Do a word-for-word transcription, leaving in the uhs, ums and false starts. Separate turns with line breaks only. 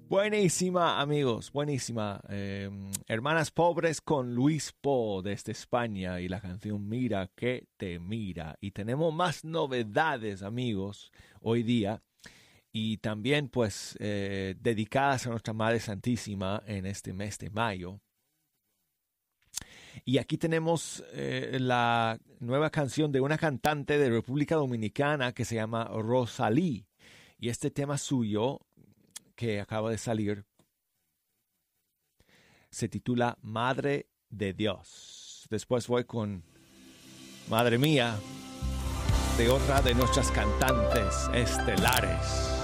Buenísima, amigos, buenísima. Eh, Hermanas Pobres con Luis Po desde España y la canción Mira que te mira. Y tenemos más novedades, amigos, hoy día. Y también, pues, eh, dedicadas a nuestra Madre Santísima en este mes de mayo. Y aquí tenemos eh, la nueva canción de una cantante de República Dominicana que se llama Rosalí. Y este tema suyo, que acaba de salir, se titula Madre de Dios. Después voy con Madre Mía, de otra de nuestras cantantes estelares.